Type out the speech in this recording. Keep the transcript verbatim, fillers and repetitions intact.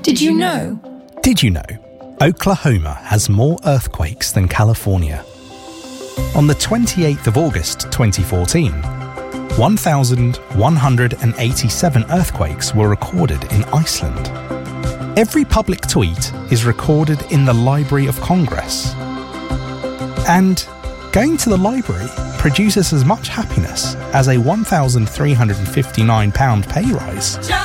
Did you know? Did you know? Oklahoma has more earthquakes than California. On the twenty-eighth of August twenty fourteen, one thousand one hundred eighty-seven earthquakes were recorded in Iceland. Every public tweet is recorded in the Library of Congress. And going to the library produces as much happiness as a one thousand three hundred fifty-nine pounds pay rise.